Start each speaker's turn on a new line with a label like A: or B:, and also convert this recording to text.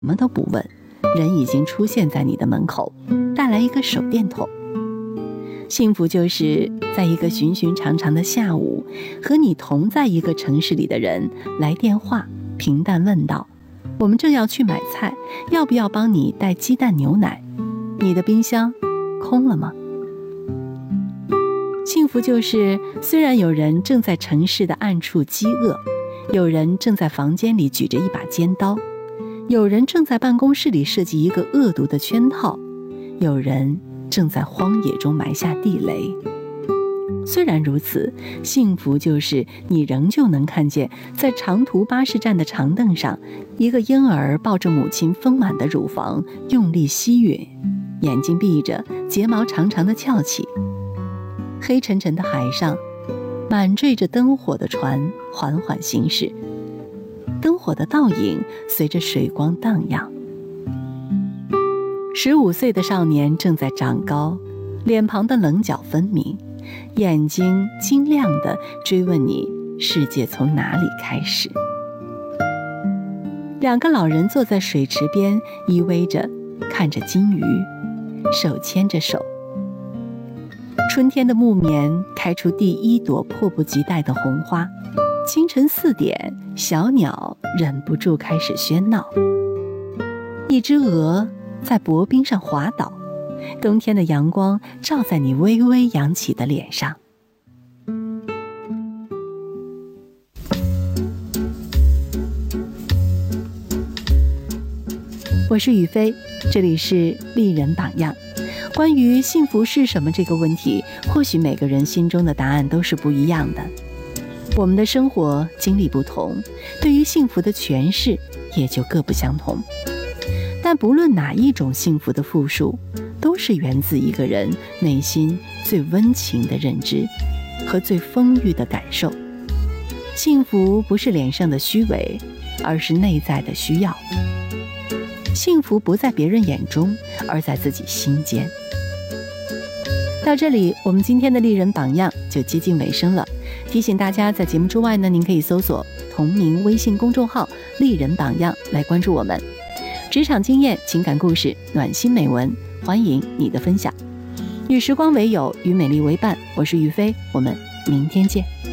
A: 么都不问，人已经出现在你的门口，带来一个手电筒。幸福就是在一个寻寻常常的下午，和你同在一个城市里的人来电话，平淡问道：我们正要去买菜，要不要帮你带鸡蛋牛奶？你的冰箱空了吗？幸福就是虽然有人正在城市的暗处饥饿，有人正在房间里举着一把尖刀，有人正在办公室里设计一个恶毒的圈套，有人正在荒野中埋下地雷。虽然如此，幸福就是你仍旧能看见在长途巴士站的长凳上，一个婴儿抱着母亲丰满的乳房用力吸吮，眼睛闭着，睫毛长长的翘起。黑沉沉的海上，满缀着灯火的船缓缓行驶，灯火的倒影随着水光荡漾。15岁的少年正在长高，脸庞的棱角分明，眼睛晶亮地追问你世界从哪里开始。两个老人坐在水池边，依偎着看着金鱼，手牵着手。春天的木棉开出第一朵迫不及待的红花，清晨4点，小鸟忍不住开始喧闹。一只鹅在薄冰上滑倒，冬天的阳光照在你微微扬起的脸上。我是雨飞，这里是丽人榜样。关于幸福是什么这个问题，或许每个人心中的答案都是不一样的。我们的生活经历不同，对于幸福的诠释也就各不相同。但不论哪一种幸福的复述，都是源自一个人内心最温情的认知和最丰裕的感受。幸福不是脸上的虚伪，而是内在的需要。幸福不在别人眼中，而在自己心间。到这里，我们今天的丽人榜样就接近尾声了。提醒大家，在节目之外呢，您可以搜索同名微信公众号丽人榜样来关注我们。职场经验、情感故事、暖心美文，欢迎你的分享。与时光为友，与美丽为伴，我是于飞，我们明天见。